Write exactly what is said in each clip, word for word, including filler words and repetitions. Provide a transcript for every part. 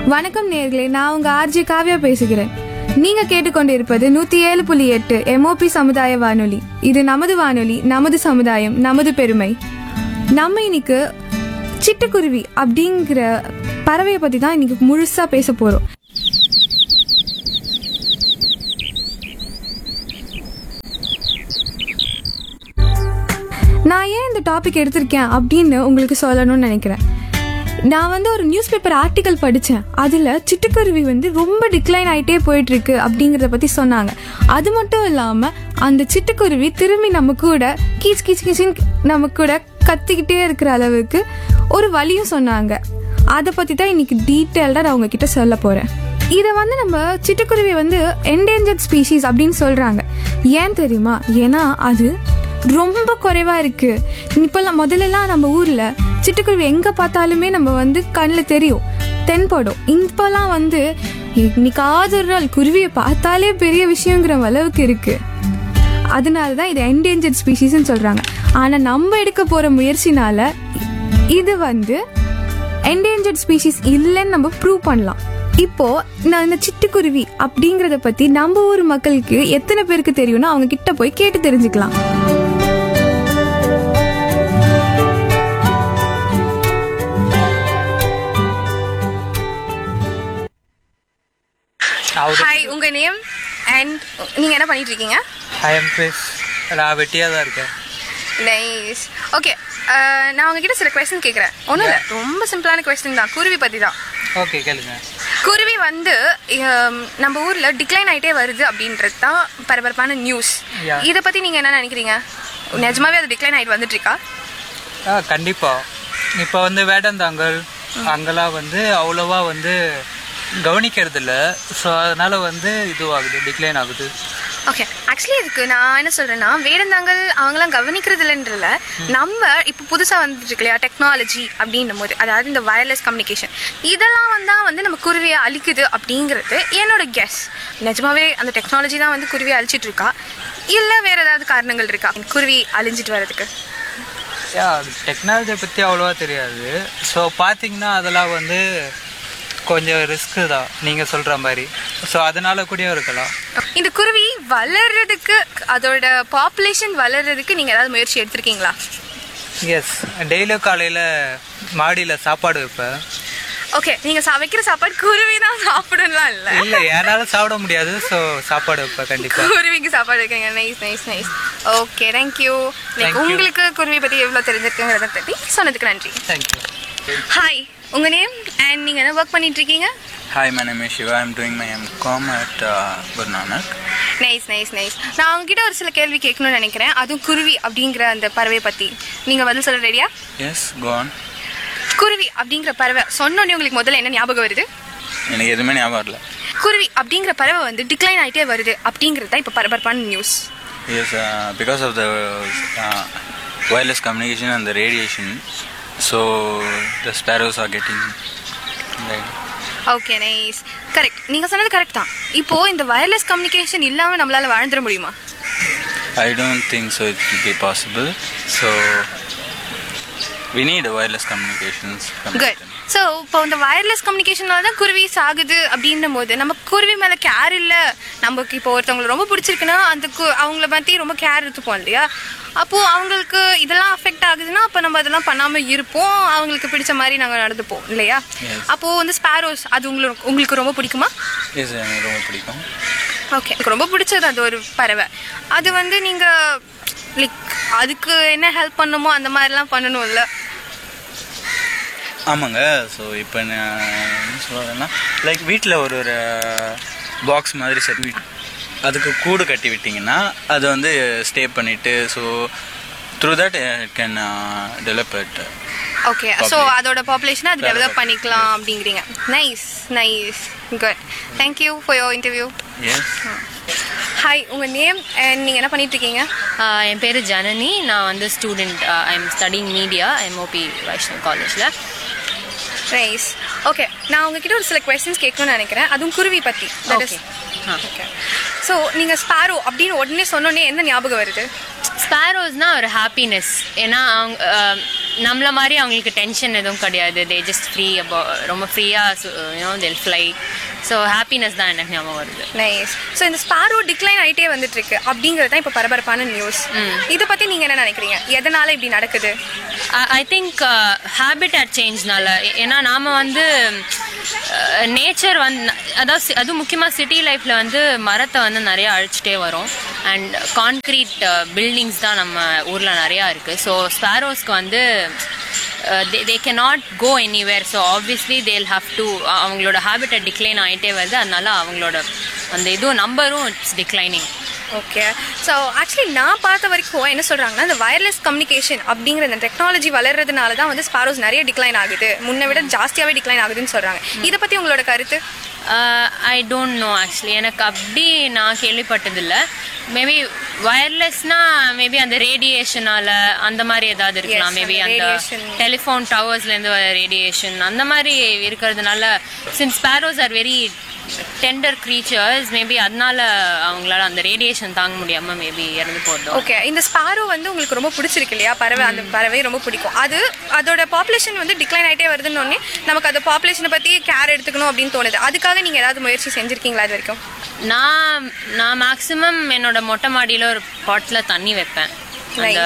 வணக்கம் நேயர்களே, நான் உங்க ஆர்ஜி காவ்யா பேசுகிறேன். நீங்க கேட்டுக்கொண்டிருப்பது நூத்தி ஏழு புள்ளி எட்டு எம்ஓபி சமுதாய வானொலி. இது நமது வானொலி, நமது சமுதாயம், நமது பெருமை. நம்ம இன்னைக்கு சிட்டுக்குருவி அப்படிங்கிற பறவையை பத்தி தான் இன்னைக்கு முழுசா பேச போறோம். நான் ஏன் இந்த டாபிக் எடுத்திருக்கேன் அப்படின்னு உங்களுக்கு சொல்லணும்னு நினைக்கிறேன். நான் வந்து ஒரு நியூஸ் பேப்பர் ஆர்டிக்கல் படித்தேன். அதில் சிட்டுக்குருவி வந்து ரொம்ப டிக்ளைன் ஆகிட்டே போயிட்டுருக்கு அப்படிங்கிறத பற்றி சொன்னாங்க. அது மட்டும் இல்லாமல் அந்த சிட்டுக்குருவி திரும்பி நம்ம கூட கீச் கீச் கீச்சின்னு நம்ம கூட கத்திக்கிட்டே இருக்கிற அளவுக்கு ஒரு வழியும் சொன்னாங்க. அதை பற்றி தான் இன்னைக்கு டீட்டெயில்டாக நான் உங்ககிட்ட சொல்ல போகிறேன். இதை வந்து நம்ம சிட்டுக்குருவி வந்து என்டேஞ்சர்ட் ஸ்பீஷீஸ் அப்படின்னு சொல்கிறாங்க. ஏன் தெரியுமா? ஏன்னா அது ரொம்ப குறைவாக இருக்குது. இப்போல்லாம் முதல்லலாம் நம்ம ஊரில் சிட்டுக்குருவி எங்கே பார்த்தாலுமே நம்ம வந்து கண்ணில் தெரியும், தென்படும். இப்போல்லாம் வந்து இன்னைக்காவது ஒரு நாள் குருவியை பார்த்தாலே பெரிய விஷயங்கிற அளவுக்கு இருக்குது. அதனால தான் இது என்டேஞ்சர்ட் ஸ்பீஷீஸ்ன்னு சொல்கிறாங்க. ஆனால் நம்ம எடுக்க போகிற முயற்சினால் இது வந்து என்டேஞ்சர்ட் ஸ்பீஷீஸ் இல்லைன்னு நம்ம ப்ரூவ் பண்ணலாம். இப்போ நான் இந்த சிட்டுக்குருவி அப்படிங்கிறத பற்றி நம்ம ஊர் மக்களுக்கு எத்தனை பேருக்கு தெரியும்னா அவங்க கிட்ட போய் கேட்டு தெரிஞ்சுக்கலாம். ஹாய், உங்க நேம் அண்ட் நீங்க என்ன பண்ணிட்டு இருக்கீங்க? ஐ அம் கிறிஸ். நான் வெட்டியா தான் இருக்கேன். நைஸ். ஓகே, நான் உங்ககிட்ட சில क्वेश्चन கேக்குறேன். ஒண்ணும் இல்ல, ரொம்ப சிம்பிளான क्वेश्चन தான், குருவி பத்தி தான். ஓகே, கேளுங்க. குருவி வந்து நம்ம ஊர்ல டிக்ளைன் ஆயிட்டே வருது அப்படின்றது தான் பரபரப்பான நியூஸ். இத பத்தி நீங்க என்ன நினைக்கிறீங்க? நிஜமாவே அது டிக்ளைன் ஆயிட்டு வந்துட்டு இருக்கா? ஆ, கண்டிப்பா. இப்போ வந்து வேடந்தாங்கல் அங்கெல்லாம் வந்து அவ்வளோவா வந்து கவனிக்கிறது இல்லை. ஸோ அதனால வந்து இதுவாகுது, டிக்ளைன் ஆகுது. ஓகே, ஆக்சுவலி இதுக்கு நான் என்ன சொல்றேன்னா, வேடந்தாங்கல் அவங்களாம் கவனிக்கிறது இல்லைன்றல, நம்ம இப்போ புதுசாக வந்துட்டு இருக்கு இல்லையா டெக்னாலஜி அப்படின்னும் போது, அதாவது இந்த வயர்லெஸ் கம்யூனிகேஷன், இதெல்லாம் வந்தால் வந்து நம்ம குருவியை அழிக்குது அப்படிங்கிறது என்னோட கெஸ். நிஜமாவே அந்த டெக்னாலஜி தான் வந்து குருவியை அழிச்சிட்டு இருக்கா, இல்லை வேற ஏதாவது காரணங்கள் இருக்கா குருவி அழிஞ்சிட்டு வர்றதுக்கு? யா, டெக்னாலஜியை பற்றி அவ்வளோவா தெரியாது. ஸோ பார்த்தீங்கன்னா அதெல்லாம் வந்து கொஞ்சம் ரிஸ்க்கு தான் நீங்கள் சொல்கிற மாதிரி. ஸோ அதனால கூடயும் இருக்கலாம். இந்த குருவி வளர்றதுக்கு, அதோட பாப்புலேஷன் வளர்றதுக்கு நீங்கள் ஏதாவது முயற்சி எடுத்திருக்கீங்களா? எஸ், டெய்லியும் காலையில் மாடியில் சாப்பாடு வைப்பேன். ஓகே, நீங்கள் வைக்கிற சாப்பாடு குருவி தான் சாப்பிடலாம் இல்லை? இல்லை, யாராலும் சாப்பிட முடியாது. ஸோ சாப்பாடு வைப்பேன் கண்டிப்பாக. குருவிக்கு சாப்பாடு வைக்கங்க. Nice nice nice. Okay, thank you. உங்களுக்கு குருவி பற்றி எவ்வளோ தெரிஞ்சிருக்குங்கிறத பற்றி சொன்னதுக்கு நன்றி. தேங்க்யூ. ஹாய், உங்கள் நேம் அண்ட் நீங்கள் என்ன ஒர்க் பண்ணிட்டு இருக்கீங்க? Hi, my name is Shiva. I'm doing my M Com at uh, Guru Nanak. Nice nice nice. நான் உங்ககிட்ட ஒரு சில கேள்வி கேட்கணும்னு நினைக்கிறேன், அதுவும் குருவி அப்படிங்கிற அந்த பறவை பற்றி. நீங்கள் பதில் சொல்ல ரெடியா? Yes, go on. குருவி அப்படிங்கிற பறவை சொன்னோடனே உங்களுக்கு முதல்ல என்ன ஞாபகம் வருது? எனக்கு எதுவுமே ஞாபகம் வரல. குருவி அப்படிங்கிற பறவை வந்து டிக்ளைன் ஆகிட்டே வருது அப்படிங்கிறது தான் இப்போ பரபரப்பான news. Yes, uh, because of the uh, wireless communication and the radiation, so the sparrows are getting like. Okay, nice. Correct, நீங்கள் சொன்னது கரெக்ட் தான். இப்போது இந்த வயர்லெஸ் கம்யூனிகேஷன் இல்லாமல் நம்மளால் வாழ்ந்துட முடியுமா? I don't think so it will be possible. So we need a wireless communications. Good. So இப்போ இந்த வயர்லெஸ் கம்யூனிகேஷனால தான் குருவி சாகுது அப்படின்னும் போது நம்ம குருவி மேலே கேர் இல்லை. நமக்கு இப்போ ஒருத்தவங்களை ரொம்ப பிடிச்சிருக்குன்னா அந்த கு அவங்கள பற்றி ரொம்ப கேர் எடுத்துப்போம் இல்லையா? அப்போது அவங்களுக்கு இதெல்லாம் அஃபெக்ட் ஆகுதுன்னா அப்போ நம்ம அதெல்லாம் பண்ணாமல் இருப்போம், அவங்களுக்கு பிடிச்ச மாதிரி நாங்கள் நடந்துப்போம் இல்லையா? அப்போது வந்து ஸ்பாரோஸ் அது உங்களுக்கு உங்களுக்கு ரொம்ப பிடிக்குமா? எஸ், எனக்கு ரொம்ப பிடிக்கும். ஓகே, எனக்கு ரொம்ப பிடிச்சது அது ஒரு பறவை. அது வந்து நீங்கள் லைக் அதுக்கு என்ன ஹெல்ப் பண்ணணுமோ அந்த மாதிரிலாம் பண்ணணும்ல? ஆமாங்க. ஸோ இப்போ நான் என்ன சொல்கிறேன்னா, லைக் வீட்டில் ஒரு ஒரு பாக்ஸ் மாதிரி செட் அதுக்கு கூடு கட்டி விட்டிங்கன்னா அது வந்து ஸ்டே பண்ணிவிட்டு, so through that it can develop it. Okay, so அதோட பாப்புலேஷனை அது டெவலப் பண்ணிக்கலாம் அப்படிங்கிறீங்க. Nice nice. Good. Thank you for your interview. S. Hi, உங்கள் நேம் அண்ட் நீங்கள் என்ன பண்ணிட்டு இருக்கீங்க? என் பேர் ஜனனி. நான் வந்து student. I am studying media MOP Vaishnaw காலேஜில். நைஸ். ஓகே, நான் உங்ககிட்ட ஒரு சில கொஸ்டின்ஸ் கேட்கணும்னு நினைக்கிறேன், அதுவும் குருவி பற்றி. That is okay. ஸோ நீங்கள் ஸ்பாரோ அப்படின்னு உடனே சொன்னோன்னே என்ன ஞாபகம் வருது? ஸ்பாரோஸ்னால் ஒரு ஹாப்பினஸ். ஏன்னா அவங்க நம்மள மாதிரி அவங்களுக்கு டென்ஷன் எதுவும் கிடையாது. தே ஜஸ்ட் ஃப்ரீ அபோ ரொம்ப ஃப்ரீயாக யூனோ தெல் ஃப்ளை. ஸோ ஹாப்பினஸ் தான் எனக்கு ஞாபகம் வருது. நைஸ். ஸோ இந்த ஸ்பாரோ டிக்ளைன் ஆகிட்டே வந்துட்டு இருக்கு அப்படிங்கிறது தான் இப்போ பரபரப்பான நியூஸ். இதை பற்றி நீங்கள் என்ன நினைக்கிறீங்க? எதனால இப்படி நடக்குது? I think habitat சேஞ்ச்னால. ஏன்னா நாம் வந்து நேச்சர் வந்து அதாவது அதுவும் முக்கியமாக சிட்டி லைஃப்பில் வந்து மரத்தை வந்து நிறையா அழிச்சிட்டே வரும். அண்ட் கான்க்ரீட் பில்டிங்ஸ் தான் நம்ம ஊரில் நிறையா இருக்குது. ஸோ ஸ்பாரோஸ்க்கு வந்து Uh, they, they cannot go anywhere. So obviously they'll have to அவங்களோட ஹேபிட்டட் டிக்ளைன் ஆகிட்டே வருது. அதனால அவங்களோட அந்த இதுவும் நம்பரும் it's declining. Okay. So actually நான் பார்த்த வரைக்கும் என்ன சொல்கிறாங்கன்னா, இந்த வயர்லெஸ் கம்யூனிகேஷன் அப்படிங்கிற இந்த டெக்னாலஜி வளர்றதுனால தான் வந்து ஸ்பாரோஸ் நிறைய டிக்ளைன் ஆகுது, முன்னை விட ஜாஸ்தியாகவே டிக்ளைன் ஆகுதுன்னு சொல்கிறாங்க. இதை பற்றி உங்களோட கருத்து? I don't know actually. எனக்கு அப்படி நான் கேள்விப்பட்டதில்லை. மேபி வயர்லெஸ்னா மேபி அந்த ரேடியேஷனால அந்த மாதிரி ஏதாவது இருக்கலாம். மேபி அந்த டெலிஃபோன் டவர்ஸ்லேருந்து ரேடியேஷன் அந்த மாதிரி இருக்கிறதுனால, since sparrows are very tender creatures, maybe அதனால அவங்களால அந்த ரேடியேஷன் தாங்க முடியாமல் மேபி இறந்து போகுது. ஓகே. இந்த ஸ்பாரோ வந்து உங்களுக்கு ரொம்ப பிடிச்சிருக்கு இல்லையா? பறவை, அந்த பறவை ரொம்ப பிடிக்கும். அது அதோட பாப்புலேஷன் வந்து டிக்ளைன் ஆகிட்டே வருதுன்னு நமக்கு அந்த பாப்புலேஷனை பற்றி கேர் எடுத்துக்கணும் அப்படின்னு தோணுது. அதுக்காக நீங்கள் ஏதாவது முயற்சி செஞ்சுருக்கீங்களா இது வரைக்கும்? நான் நான் மேக்ஸிமம் என்னோட மொட்டை மாடியில் ஒரு பாட்டில் தண்ணி வைப்பேன். அந்த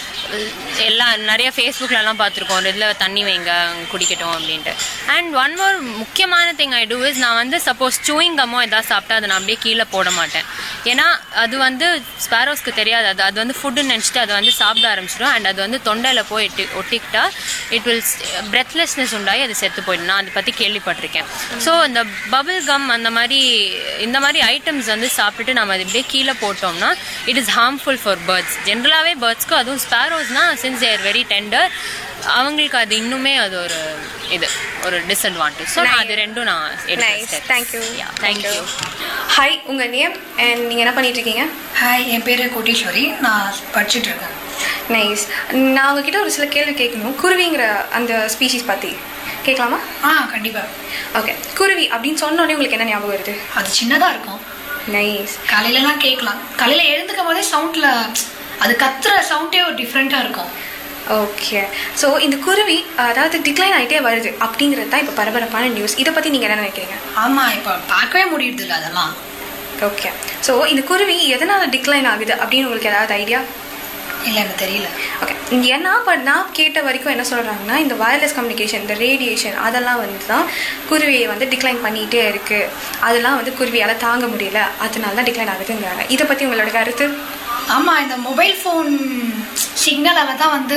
எல்லாம் நிறைய ஃபேஸ்புக்லலாம் பார்த்துருக்கோம், ஒரு இதில் தண்ணி வைங்க குடிக்கட்டும் அப்படின்ட்டு. அண்ட் ஒன் மோர் முக்கியமான திங் ஐ டூ இஸ், நான் வந்து சப்போஸ் சூயிங் கம்மோ எதாவது சாப்பிட்டா அதை நான் அப்படியே கீழே போட மாட்டேன். ஏன்னா அது வந்து ஸ்பாரோஸ்க்கு தெரியாது. அது அது வந்து ஃபுட்டுன்னு நினச்சிட்டு அதை வந்து சாப்பிட ஆரம்பிச்சிடும். அண்ட் அது வந்து தொண்டையில் போய் ஒட்டி ஒட்டிக்கிட்டா இட் வில் பிரெத்லெஸ்னஸ் உண்டாகி அது செத்து போயிடும். நான் அதை பற்றி கேள்விப்பட்டிருக்கேன். ஸோ இந்த பபிள் கம் அந்த மாதிரி இந்த மாதிரி ஐட்டம்ஸ் வந்து சாப்பிட்டுட்டு நம்ம அது இப்படியே கீழே போட்டோம்னா it is harmful for birds. ஜென்ரலாகவே பேர்ட்ஸ்க்கு, அதுவும் ஸ்பாரோஸ்னா since they are very tender, அவங்களுக்கு அது இன்னுமே அது ஒரு இது ஒரு டிஸ்அட்வான்டேஜ். ஸோ நான் அது ரெண்டும் நான் எடுத்தேன். தேங்க்யூ. தேங்க்யூ. ஹாய், உங்கள் நேம் அண்ட் நீங்கள் என்ன பண்ணிட்டு இருக்கீங்க? ஹாய், என் பேர் கோட்டீஸ்வரி. நான் படிச்சுட்டு இருக்கேன். நைஸ். நான் உங்ககிட்ட ஒரு சில கேள்வி கேட்கணும். குருவிங்கிற அந்த ஸ்பீஷீஸ் பற்றி கேட்கலாமா? ஆ, கண்டிப்பாக. ஓகே. குருவி அப்படின்னு சொன்னோடனே உங்களுக்கு என்ன ஞாபகம் வருது? அது சின்னதாக இருக்கும். நைஸ். காலையிலலாம் கேட்கலாம். காலையில் எழுந்துக்கும் போதே சவுண்டில் அது கத்துற சவுண்டே ஒரு டிஃப்ரெண்ட்டாக இருக்கும். ஓகே. ஸோ இந்த குருவி அதாவது டிக்ளைன் ஆகிட்டே வருது அப்படிங்கிறது தான் இப்போ பரபரப்பான நியூஸ். இதை பற்றி நீங்கள் என்ன நினைக்கிறீங்க? ஆமாம், இப்போ பார்க்கவே முடியுது இல்லை அதெல்லாம். ஓகே. ஸோ இந்த குருவி எதனால் டிக்ளைன் ஆகுது அப்படின்னு உங்களுக்கு ஏதாவது ஐடியா? இல்லை, எனக்கு தெரியல. ஓகே. ஏன்னா இப்போ நான் கேட்ட வரைக்கும் என்ன சொல்கிறாங்கன்னா, இந்த வயர்லெஸ் கம்யூனிகேஷன், இந்த ரேடியேஷன் அதெல்லாம் வந்து தான் குருவியை வந்து டிக்ளைன் பண்ணிகிட்டே இருக்குது. அதெல்லாம் வந்து குருவியால் தாங்க முடியல, அதனால தான் டிக்ளைன் ஆகுதுங்கிறாங்க. இதை பற்றி உங்களோட கருத்து? ஆமாம், இந்த மொபைல் ஃபோன் சிக்னலால் தான் வந்து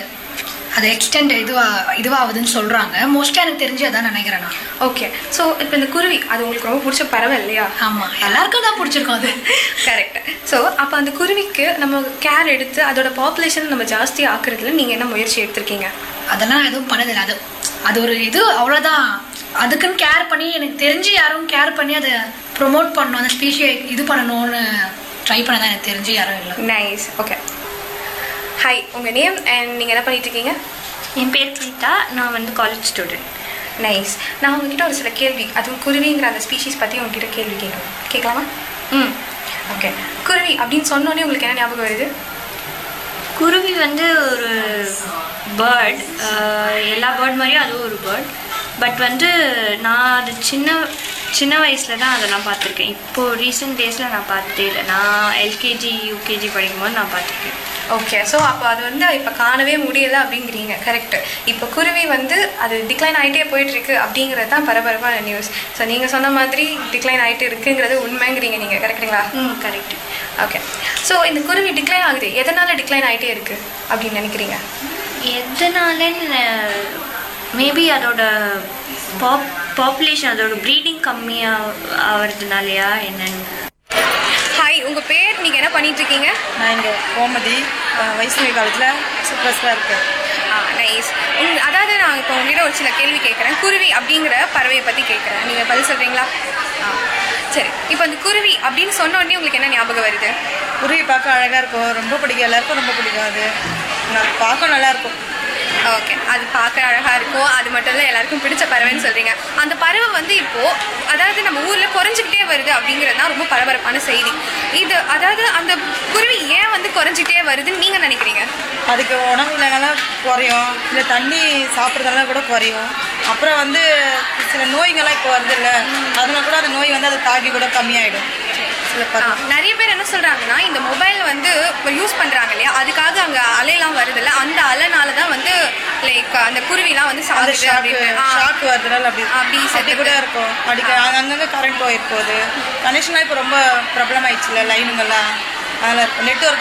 அது எக்ஸ்டெண்ட் இதுவா இதுவாகுதுன்னு சொல்கிறாங்க. மோஸ்ட்டாக எனக்கு தெரிஞ்சு அதான் நினைக்கிறேன் நான். ஓகே. ஸோ இப்போ இந்த குருவி அது உங்களுக்கு ரொம்ப பிடிச்ச பறவை இல்லையா? ஆமாம், எல்லாருக்கும் தான் பிடிச்சிருக்கோம் அது. கரெக்ட். ஸோ அப்போ அந்த குருவிக்கு நம்ம கேர் எடுத்து அதோட பாப்புலேஷன் நம்ம ஜாஸ்தி ஆக்குறதுல நீங்கள் என்ன முயற்சி எடுத்திருக்கீங்க? அதெல்லாம் எதுவும் பண்ணதில்லை. அது அது ஒரு இது அவ்வளோதான். அதுக்குன்னு கேர் பண்ணி எனக்கு தெரிஞ்சு யாரும் கேர் பண்ணி அதை ப்ரொமோட் பண்ணணும், அந்த ஸ்பீஷியை இது பண்ணணும்னு ட்ரை பண்ண தான் எனக்கு தெரிஞ்சு யாரும் இல்லை. நைஸ். ஓகே. ஹாய், உங்கள் நேம் அண்ட் நீங்கள் என்ன பண்ணிட்டு இருக்கீங்க? என் பேர் கீதா. நான் வந்து காலேஜ் ஸ்டூடெண்ட். நைஸ். நான் உங்ககிட்ட ஒரு சில கேள்வி, அதுவும் குருவிங்கிற அந்த ஸ்பீஷீஸ் பற்றி உங்ககிட்ட கேள்வி கேட்கணும். கேட்கலாமா? ம். ஓகே. குருவி அப்படின்னு சொன்னோன்னே உங்களுக்கு என்ன ஞாபகம் வருது? குருவி வந்து ஒரு பேர்ட். எல்லா பேர்ட் மாதிரியும் அதுவும் ஒரு பேர்ட். பட் வந்து நான் அது சின்ன சின்ன வயசில் தான் அதெல்லாம் பார்த்துருக்கேன். இப்போது ரீசெண்ட் டேஸில் நான் பார்த்ததே இல்லை. நான் எல்கேஜி யூகேஜி படிக்கும்போது நான் பார்த்துருக்கேன். ஓகே. ஸோ அப்போ அது வந்து இப்போ காணவே முடியலை அப்படிங்கிறீங்க. கரெக்டு. இப்போ குருவி வந்து அது டிக்ளைன் ஆகிட்டே போயிட்டுருக்கு அப்படிங்கிறது தான் பரபரப்பான நியூஸ். ஸோ நீங்கள் சொன்ன மாதிரி டிக்ளைன் ஆகிட்டு இருக்குங்கிறது உண்மைங்கிறீங்க நீங்கள், கரெக்டுங்களா? ம், கரெக்டு. ஓகே. ஸோ இந்த குருவி டிக்ளைன் ஆகுது, எதனால் டிக்ளைன் ஆகிட்டே இருக்குது அப்படின்னு நினைக்கிறீங்க? எதனாலன்னு மேபி அதோட பாப் பாப்புலேஷன் அதோட ப்ரீடிங் கம்மியாக ஆகிறதுனாலையா என்னன்னு. ஹாய், உங்கள் பேர், நீங்கள் என்ன பண்ணிகிட்ருக்கீங்க? நான் இங்கே கோமதி வைஷ்ணவி காலேஜில் சூப்பர்ஸாக இருக்கேன். ஆ, நைஸ். உங் அதாவது நான் இப்போ உங்ககிட்ட ஒரு சில கேள்வி கேட்குறேன். குருவி அப்படிங்கிற பறவையை பற்றி கேட்குறேன். நீங்கள் பதில் சொல்கிறீங்களா? ஆ, சரி. இப்போ அந்த குருவி அப்படின்னு சொன்ன உடனே உங்களுக்கு என்ன ஞாபகம் வருது? குருவி பார்க்க அழகாக இருக்கும், ரொம்ப பிடிக்கும், எல்லாருக்கும் ரொம்ப பிடிக்கும். அது நான் பார்க்க நல்லாயிருக்கும். ஓகே, அது பார்க்க அழகா இருக்கும். அது மட்டும் இல்லை, எல்லாருக்கும் பிடிச்ச பறவைன்னு சொல்றீங்க. அந்த பறவை வந்து இப்போ அதாவது நம்ம ஊர்ல குறைஞ்சிக்கிட்டே வருது அப்படிங்கிறது தான் ரொம்ப பரபரப்பான செய்தி. இது அதாவது அந்த குருவி ஏன் வந்து குறைஞ்சிட்டே வருதுன்னு நீங்க நினைக்கிறீங்க? அதுக்கு உணவு இல்லைனால குறையும், இல்லை தண்ணி சாப்பிட்றதுனால கூட குறையும். அப்புறம் வந்து சில நோய்கள்லாம் இப்போ வருது இல்லை, அதனால கூட அந்த நோய் வந்து அதை தாக்கி கூட கம்மியாயிடும். நிறைய பேர் என்ன சொல்றாங்கன்னா, இந்த மொபைல் வந்து யூஸ் பண்றாங்க இல்லையா, அதுக்காக அங்க அலையெல்லாம் வருது இல்லை, அந்த அலைனால தான் வந்து லைக் அந்த குருவிலாம் வந்து சாகுது ஷாக் வருதுனால அப்படி அப்படி அப்படி கூட இருக்கும். அடிக்க அங்கங்கே கரண்ட் போயிருப்போது கனெக்ஷன்லாம் இப்போ ரொம்ப ப்ராப்ளம் ஆயிடுச்சுல லைனுங்கெல்லாம், அதனால் நெட்ஒர்க்